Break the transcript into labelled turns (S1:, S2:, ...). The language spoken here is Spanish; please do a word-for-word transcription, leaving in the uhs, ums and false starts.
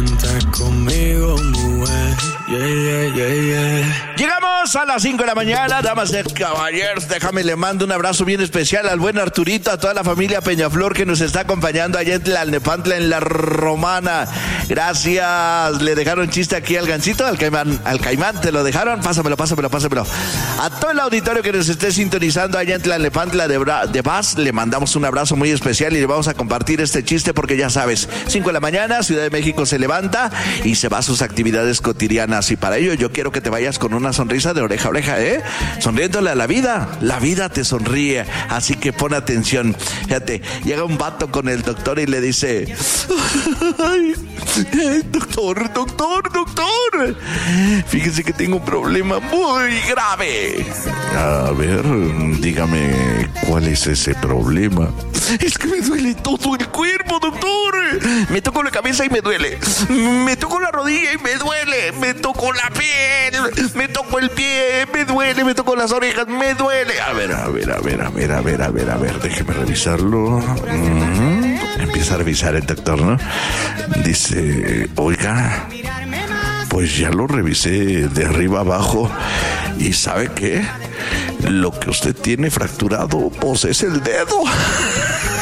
S1: cuenta conmigo, mujer. Yeah, yeah, yeah, yeah.
S2: Llegamos a las cinco de la mañana, damas y caballeros. Déjame le mando un abrazo bien especial al buen Arturito, a toda la familia Peñaflor que nos está acompañando allá en Tlalnepantla, en La Romana. Gracias. Le dejaron chiste aquí al Gancito, al Caimán, al Caimán, te lo dejaron. Pásamelo, pásamelo, pásamelo. A todo el auditorio que nos esté sintonizando allá en Tlalnepantla de, Bra- de Vaz, le mandamos un abrazo muy especial y le vamos a compartir este chiste porque ya sabes, cinco de la mañana, Ciudad de México se levanta y se va a sus actividades cotidianas. Y para ello yo quiero que te vayas con una sonrisa de oreja a oreja, ¿eh? Sonriéndole a la vida. La vida te sonríe, así que pon atención. Fíjate, llega un vato con el doctor y le dice: ay, ay, doctor, doctor, doctor, fíjese que tengo un problema muy grave. A ver, dígame, ¿cuál es ese problema? Es que me duele todo el cuerpo, doctor. Me toco la cabeza y me duele. Me toco la rodilla y me duele. Me toco la piel, me toco el pie, me duele. Me toco las orejas, me duele. A ver, a ver, a ver, a ver, a ver, a ver, a ver, déjeme revisarlo. Uh-huh. Empieza a revisar el doctor, ¿no? Dice: oiga, pues ya lo revisé de arriba abajo. ¿Y sabe qué? Lo que usted tiene fracturado, pues es el dedo.